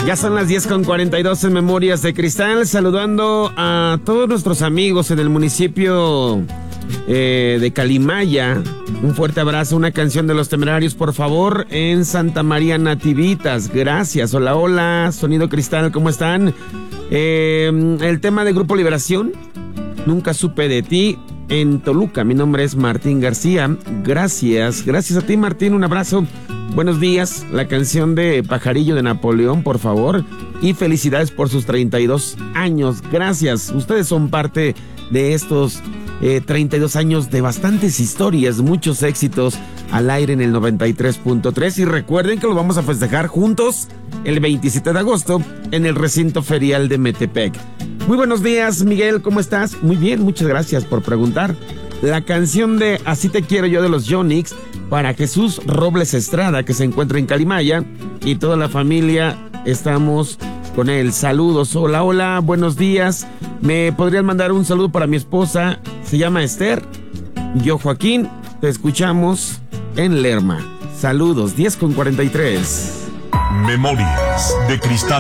Ya son las 10:42 en Memorias de Cristal, saludando a todos nuestros amigos en el municipio de Calimaya. Un fuerte abrazo, una canción de Los Temerarios, por favor, en Santa María Nativitas. Gracias. Hola, hola, Sonido Cristal, ¿cómo están? El tema de Grupo Liberación, Nunca Supe de Ti, en Toluca. Mi nombre es Martín García. Gracias a ti, Martín, un abrazo. Buenos días, la canción de Pajarillo de Napoleón, por favor. Y felicidades por sus 32 años. Gracias, ustedes son parte de estos 32 años de bastantes historias, muchos éxitos al aire en el 93.3. Y recuerden que lo vamos a festejar juntos el 27 de agosto en el recinto ferial de Metepec. Muy buenos días, Miguel, ¿cómo estás? Muy bien, muchas gracias por preguntar. La canción de Así te quiero yo de los Yonix para Jesús Robles Estrada, que se encuentra en Calimaya, y toda la familia estamos con él. Saludos, hola, hola, buenos días. ¿Me podrían mandar un saludo para mi esposa? Se llama Esther. Yo, Joaquín, te escuchamos en Lerma. Saludos, 10:43. Memorias de Cristal.